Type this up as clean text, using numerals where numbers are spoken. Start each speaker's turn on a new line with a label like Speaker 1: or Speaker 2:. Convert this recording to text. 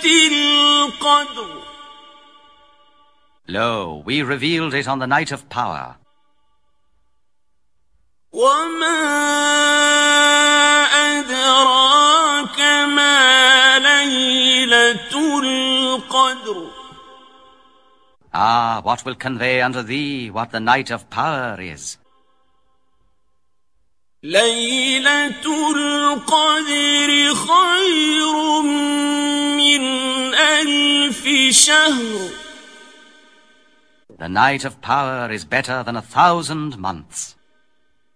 Speaker 1: القدر.
Speaker 2: Lo, we revealed it on the night of power.
Speaker 1: وما أدراك ما ليلة القدر.
Speaker 2: Ah, what will convey unto thee what the night of power is?
Speaker 1: ليلة القدر خير من ألف شهر.
Speaker 2: The night of power is better than 1,000 months.